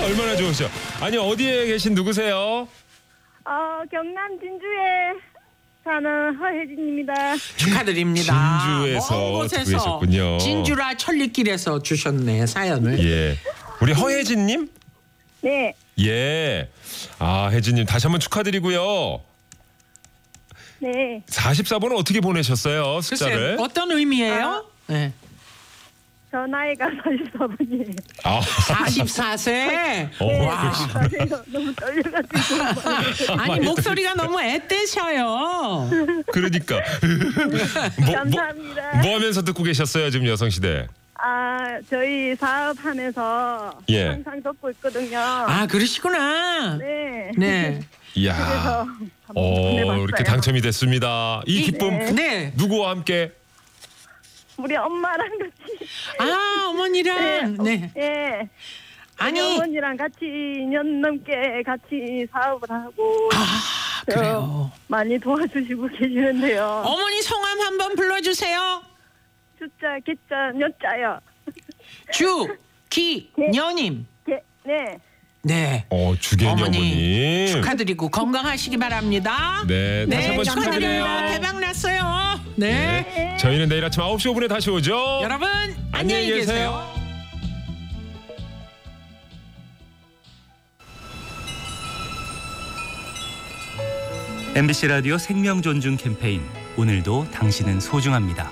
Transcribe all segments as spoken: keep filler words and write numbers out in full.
얼마나 좋으셔. 아니 어디에 계신 누구세요? 어, 경남 진주에 사는 허혜진입니다. 축하드립니다. 진주에서 먼 곳에서 어떻게 계셨군요. 진주라 천리길에서 주셨네 사연을. 예. 우리 허혜진님? 네. 예. 아 혜진님 다시 한번 축하드리고요. 네. 사십사 번은 어떻게 보내셨어요? 글쎄 숫자를? 어떤 의미예요? 네. 저 나이가 사십사 번이에요. 아, 사십사 세. 어, 와. 아니요, 너무 떨려가지고. 아니 목소리가 너무 애때셔요. 그러니까. 뭐, 감사합니다. 뭐, 뭐 하면서 듣고 계셨어요 지금 여성시대? 아, 저희 사업하면서 예. 항상 듣고 있거든요. 아 그러시구나. 네. 네. 이야. 그래서 한번 어, 보내봤어요. 이렇게 당첨이 됐습니다. 이 기쁨 네. 네. 누구와 함께? 우리 엄마랑 같이. 아 어머니랑. 네. 예. 아니. 우리 어머니랑 같이 이 년 넘게 같이 사업을 하고 아 저 그래요. 많이 도와주시고 계시는데요. 어머니 성함 한번 불러주세요. 숫자, 기자, 몇자요? 주, 기, 녀님. 예, 네. 네. 어, 주계니 어머니 어머님. 축하드리고 건강하시기 바랍니다. 네, 다시 네, 한번 축하드려요. 축하드려요. 대박 났어요. 네. 네. 저희는 내일 아침 아홉 시 오 분에 다시 오죠. 여러분 안녕히 계세요. 엠비씨 라디오 생명존중 캠페인 오늘도 당신은 소중합니다.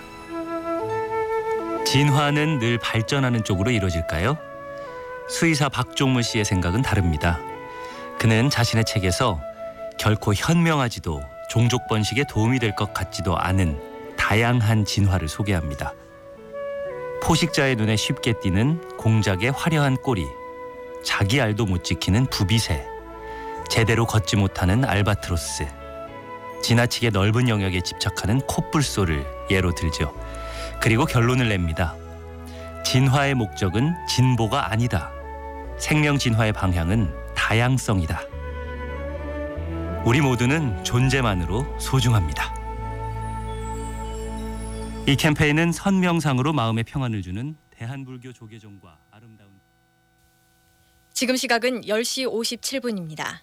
진화는 늘 발전하는 쪽으로 이루어질까요? 수의사 박종무 씨의 생각은 다릅니다. 그는 자신의 책에서 결코 현명하지도 종족 번식에 도움이 될 것 같지도 않은 다양한 진화를 소개합니다. 포식자의 눈에 쉽게 띄는 공작의 화려한 꼬리, 자기 알도 못 지키는 부비새, 제대로 걷지 못하는 알바트로스, 지나치게 넓은 영역에 집착하는 콧불소를 예로 들죠. 그리고 결론을 냅니다. 진화의 목적은 진보가 아니다. 생명 진화의 방향은 다양성이다. 우리 모두는 존재만으로 소중합니다. 이 캠페인은 선명상으로 마음의 평안을 주는 대한불교 조계종과 아름다운 지금 시각은 열 시 오십칠 분입니다.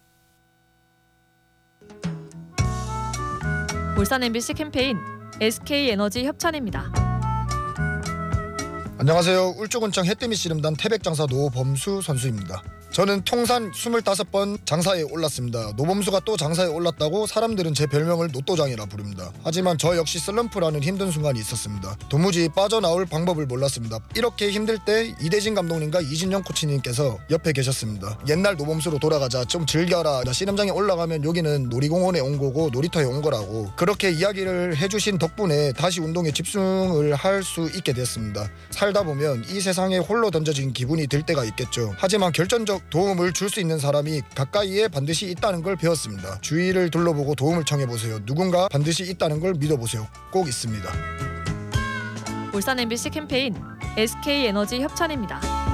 울산 엠비씨 캠페인 에스케이에너지 협찬입니다. 안녕하세요. 울주군청 해뜨미 씨름단 태백장사 노범수 선수입니다. 저는 통산 스물다섯 번 장사에 올랐습니다. 노범수가 또 장사에 올랐다고 사람들은 제 별명을 노또장이라 부릅니다. 하지만 저 역시 슬럼프라는 힘든 순간이 있었습니다. 도무지 빠져나올 방법을 몰랐습니다. 이렇게 힘들 때 이대진 감독님과 이진영 코치님께서 옆에 계셨습니다. 옛날 노범수로 돌아가자, 좀 즐겨라, 나 씨름장에 올라가면 여기는 놀이공원에 온 거고 놀이터에 온 거라고 그렇게 이야기를 해주신 덕분에 다시 운동에 집중을 할 수 있게 됐습니다. 살다 보면 이 세상에 홀로 던져진 기분이 들 때가 있겠죠. 하지만 결정적 도움을 줄 수 있는 사람이 가까이에 반드시 있다는 걸 배웠습니다. 주위를 둘러보고 도움을 청해보세요. 누군가 반드시 있다는 걸 믿어보세요. 꼭 있습니다. 울산 엠비씨 캠페인 에스케이에너지 협찬입니다.